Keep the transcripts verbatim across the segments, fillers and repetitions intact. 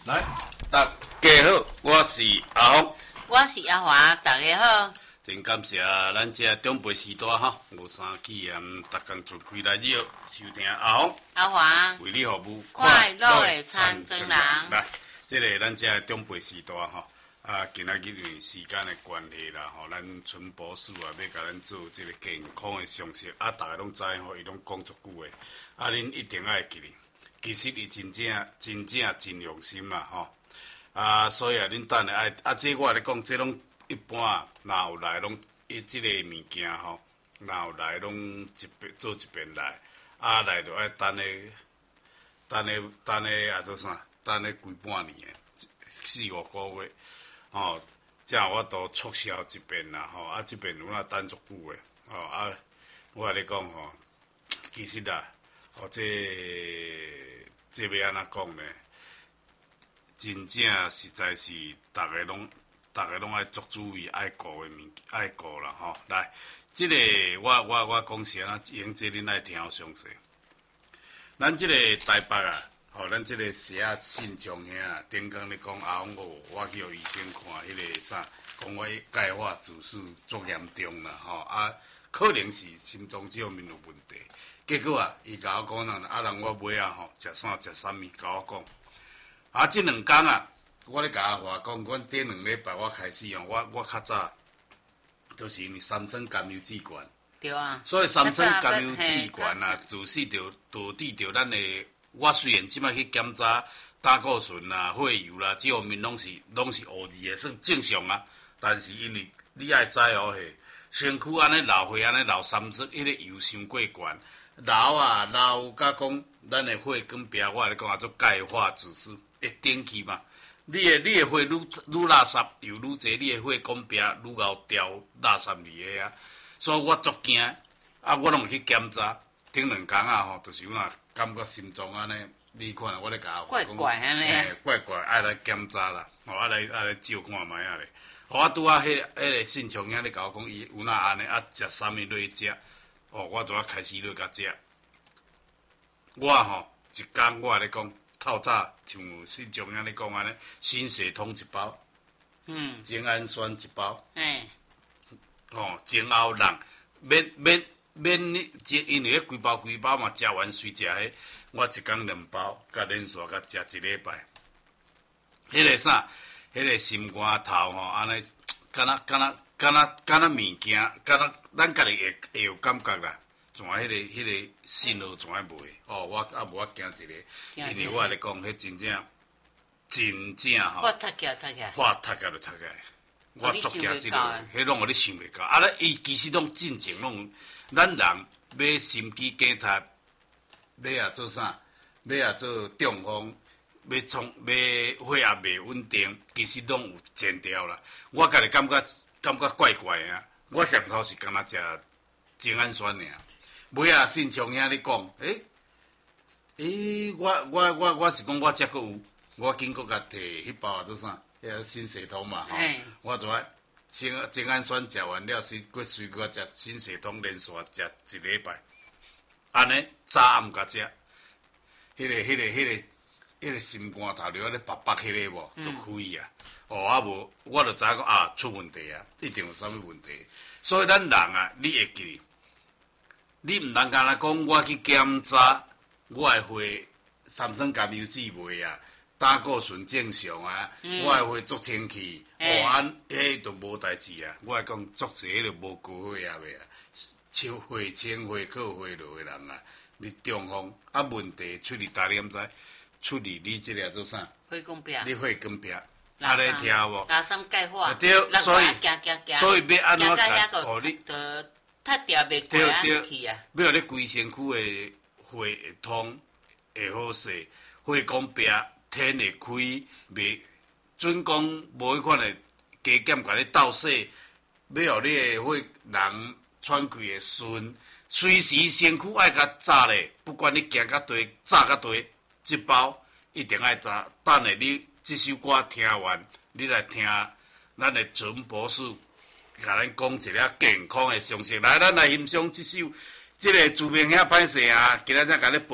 来，大家好，我是阿峰， 我是阿华，大家好。 真感谢咱这长辈时代哈，五三企业逐工做开来以后，收听阿峰、 阿华为你服务快乐的参政人。 来，这个咱这长辈时代哈，啊，今仔日因为时间的关系啦，吼，咱陈博士啊，要甲咱做这个健康的常识，啊，大家拢知吼，伊拢讲足久的，啊，恁一定爱记哩。其实伊真正真正真用心啦，吼啊，所以啊，恁等下爱啊，这我来讲，这拢一般啊，若有来拢伊即个物件吼，若有来拢一遍做一遍来，啊来着爱等咧，等咧等咧啊做啥？等咧规半年的四五个月，吼，这样我都促销一遍啦，吼啊，这边有哪等足久的，吼啊，我甲你讲吼，其实啊。哦，这这要安怎讲呢？真正实在是，逐个拢，逐个拢爱足注意爱顾的物，爱顾啦吼。来，这个我我我讲是安怎用这恁爱听详细。咱这个台北啊，吼、哦，咱这个写啊信昌兄啊，顶工咧讲阿翁我我去互医生看，迄、那个啥，讲我钙化指数足严重啦，吼啊，可能是心脏这方面有问题。结果啊，伊甲我讲啦，啊，人我买啊吼，食啥食啥物，甲我讲。啊，即两工啊，我咧甲阿华讲，阮顶两礼拜我开始用，我我较早，就是因为三酸甘油脂管。 对啊。 所以三酸甘油脂管啊，自细着导致着咱的，我虽然即摆去检查胆固醇啦、血油啦，这方面拢是拢是乌字的，算正常啊。但是因为你爱知哦嘿，身躯安尼老岁安尼老三十，迄个油伤过悬。老啊老，甲讲咱的血管壁，我来讲啊，做钙化指数会顶去嘛。你的你的血愈愈垃圾油愈济，你的血管壁愈后掉垃圾嚟个啊。所以我足惊啊！我拢去检查，顶两工啊吼，就是有若感觉心脏安尼，你看我咧甲我怪怪安尼， 怪怪爱来检查啦，吼爱来爱来照看卖啊咧。吼我拄啊，迄迄个信昌兄咧甲我讲，伊有若安尼啊，食啥物落去食。哦，我就要开始落甲食。我吼一工我咧讲，透早像信中央咧讲安尼，新血通一包， 嗯， 精氨酸一包， 哎， 吼前后人免免免你，因为迄规包规包嘛，食完随食迄，我一工两包，甲连续甲食一礼拜。迄个啥，迄个心肝头吼，安尼，敢若敢若敢若敢若物件，敢若咱家己会会有感觉啦。全迄个迄个信号全卖哦，我啊无我惊一个，因为我咧讲，迄真正真正吼， 我踢起踢起， 我踢起就踢起，我足惊即个，迄拢互你想袂到。啊，咧伊其实拢进前拢，咱人要心肌梗塞，要啊做啥？要啊做中风，要创要血压袂稳定，其实拢有前兆啦。我家己感觉感觉怪怪啊，我上头是干那食精氨酸尔。尾啊，信昌兄咧讲，诶、欸、诶、欸，我我我我是讲我遮个有，我经过甲摕迄包啊做啥？迄个新血通嘛吼，我就啊精精氨酸食完了，是过随过食新血通，连续食一礼拜，安尼早暗甲食，迄、那个迄、那个迄、那个迄、那个心肝头了咧白白迄个无，都可以啊。嗯、哦啊无，我就知影讲啊出问题啊，一定有啥物问题。所以咱人啊，你会记。你毋通干那讲，我去检查我的血三酸甘油脂袂啊，胆固醇正常啊，嗯、我的血足清气，欸、哦安迄都无代志啊。我讲足济迄个无高血压的啊，超血清血靠血落的人啊，你中风啊问题出伫大念知，出伫你即个做啥？ 血管壁， 你血管壁，安尼听无？ 拉三钙化， 对，所以所以要安怎干？ 哦你。 太掉袂过啊去啊！ 要你规身躯的血会通，会好势，血管壁天会开，袂准讲无迄款的加减甲你斗洗，要互你的血人喘气会顺，随时身躯爱甲炸咧，不管你行到地，炸到地，即包一定爱炸。等下你即首歌听完，你来听咱的陈博士。甲咱讲一个健康的常识，来，咱来欣赏这首，这个著名遐歹势啊！今仔日甲你报，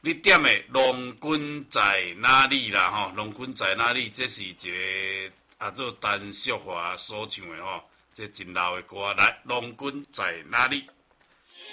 你点的龙君在哪里啦？吼，龙君在哪里？这是一个啊做陈淑华所唱的吼，这真老的歌。来，龙君在哪里？